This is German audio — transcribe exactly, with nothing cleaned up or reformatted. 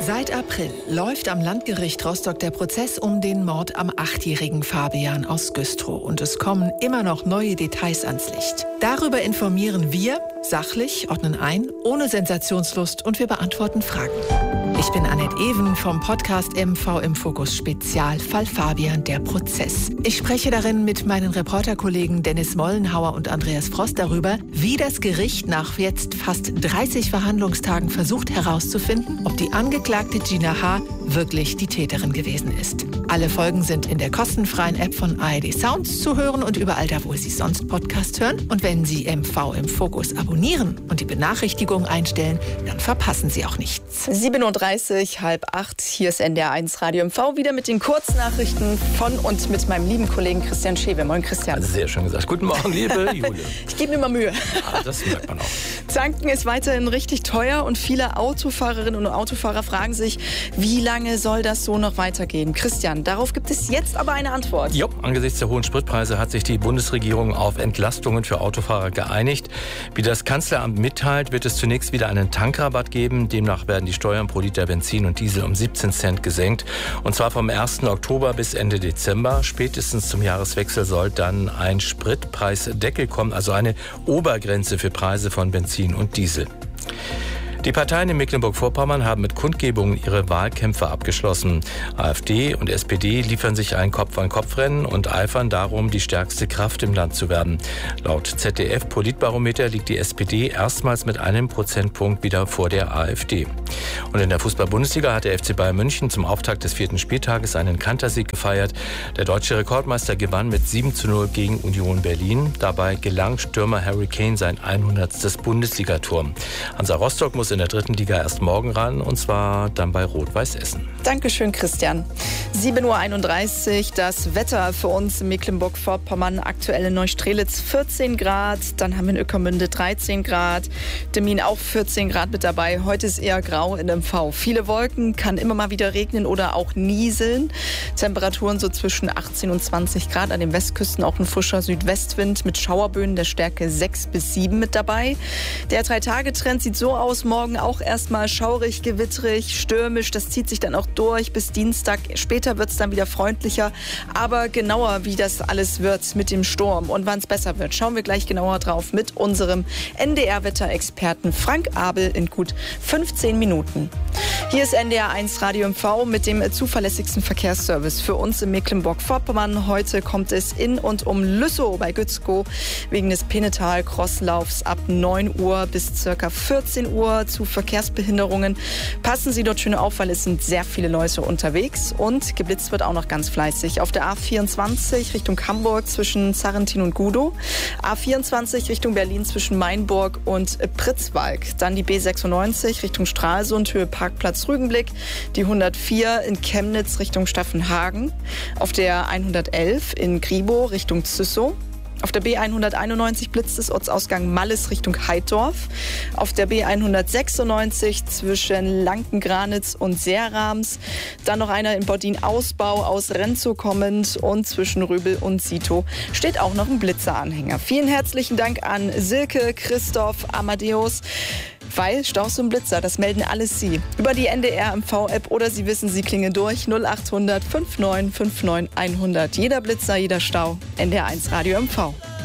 Seit April läuft am Landgericht Rostock der Prozess um den Mord am achtjährigen Fabian aus Güstrow. Und es kommen immer noch neue Details ans Licht. Darüber informieren wir, sachlich, ordnen ein, ohne Sensationslust und wir beantworten Fragen. Ich bin Annette Even vom Podcast M V im Fokus Spezial Fall Fabian, der Prozess. Ich spreche darin mit meinen Reporterkollegen Dennis Mollenhauer und Andreas Frost darüber, wie das Gericht nach jetzt fast dreißig Verhandlungstagen versucht herauszufinden, ob die Angeklagte Gina H. wirklich die Täterin gewesen ist. Alle Folgen sind in der kostenfreien App von A R D Sounds zu hören und überall da, wo Sie sonst Podcast hören. Und wenn Sie M V im Fokus abonnieren und die Benachrichtigung einstellen, dann verpassen Sie auch nichts. sieben Uhr dreißig, halb acht, hier ist N D R eins Radio M V, wieder mit den Kurznachrichten von und mit meinem lieben Kollegen Christian Schewe. Moin Christian. Also sehr schön gesagt. Guten Morgen, liebe Jule. Ich gebe mir mal Mühe. Ja, das merkt man auch. Tanken ist weiterhin richtig teuer und viele Autofahrerinnen und Autofahrer fragen sich, wie lange soll das so noch weitergehen? Christian, darauf gibt es jetzt aber eine Antwort. Jo, angesichts der hohen Spritpreise hat sich die Bundesregierung auf Entlastungen für Autofahrer geeinigt. Wie das Kanzleramt mitteilt, wird es zunächst wieder einen Tankrabatt geben. Demnach werden die Steuern pro Liter Benzin und Diesel um siebzehn Cent gesenkt. Und zwar vom ersten Oktober bis Ende Dezember. Spätestens zum Jahreswechsel soll dann ein Spritpreisdeckel kommen, also eine Obergrenze für Preise von Benzin und Diesel. Die Parteien in Mecklenburg-Vorpommern haben mit Kundgebungen ihre Wahlkämpfe abgeschlossen. AfD und S P D liefern sich ein Kopf-an-Kopf-Rennen und eifern darum, die stärkste Kraft im Land zu werden. Laut Z D F-Politbarometer liegt die S P D erstmals mit einem Prozentpunkt wieder vor der AfD. Und in der Fußball-Bundesliga hat der F C Bayern München zum Auftakt des vierten Spieltages einen Kantersieg gefeiert. Der deutsche Rekordmeister gewann mit sieben zu null gegen Union Berlin. Dabei gelang Stürmer Harry Kane sein hundertstes Bundesligator. Hansa Rostock muss in der dritten Liga erst morgen ran, und zwar dann bei Rot-Weiß Essen. Dankeschön, Christian. sieben Uhr einunddreißig, das Wetter für uns in Mecklenburg-Vorpommern, aktuell in Neustrelitz vierzehn Grad, dann haben wir in Ueckermünde dreizehn Grad, Demmin auch vierzehn Grad mit dabei. Heute ist eher grau in M V. Viele Wolken, kann immer mal wieder regnen oder auch nieseln. Temperaturen so zwischen achtzehn und zwanzig Grad, an den Westküsten auch ein frischer Südwestwind mit Schauerböen der Stärke sechs bis sieben mit dabei. Der Drei-Tage-Trend sieht so aus, morgen auch erstmal schaurig, gewitterig, stürmisch. Das zieht sich dann auch durch bis Dienstag. Später wird es dann wieder freundlicher. Aber genauer, wie das alles wird mit dem Sturm und wann es besser wird, schauen wir gleich genauer drauf mit unserem N D R-Wetterexperten Frank Abel in gut fünfzehn Minuten. Hier ist N D R eins Radio M V mit dem zuverlässigsten Verkehrsservice für uns in Mecklenburg-Vorpommern. Heute kommt es in und um Lüssow bei Gützkow wegen des Pennetal-Crosslaufs ab neun Uhr bis ca. vierzehn Uhr zu Verkehrsbehinderungen. Passen Sie dort schön auf, weil es sind sehr viele Leute unterwegs und geblitzt wird auch noch ganz fleißig. Auf der A vierundzwanzig Richtung Hamburg zwischen Sarrentin und Gudow, A vierundzwanzig Richtung Berlin zwischen Mainburg und Pritzwalk, dann die B sechsundneunzig Richtung Stralsund, Höhe Parkplatz Rügenblick, die hundertvier in Chemnitz Richtung Staffenhagen, auf der hundertelf in Gribow Richtung Züssow. Auf der B hunderteinundneunzig blitzt es Ortsausgang Malles Richtung Heidorf. Auf der B hundertsechsundneunzig zwischen Lankengranitz und Seerams. Dann noch einer in Bordin-Ausbau aus Renzow kommend und zwischen Röbel und Sito steht auch noch ein Blitzeranhänger. Vielen herzlichen Dank an Silke, Christoph, Amadeus. Weil Staus und Blitzer, das melden alles Sie. Über die N D R M V-App oder Sie wissen, Sie klingen durch null acht hundert fünfundneunzig neunundfünfzig neunhundert. Jeder Blitzer, jeder Stau. N D R eins Radio M V.